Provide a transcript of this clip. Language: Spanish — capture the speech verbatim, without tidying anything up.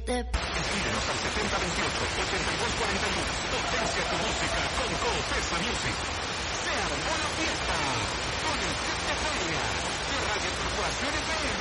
Escríbenos al setenta veintiocho, ochenta y dos cuarenta y uno. Potencia tu música con Cofesa Music. Se armó la fiesta con el Set de Feria de Radio Corporación F M.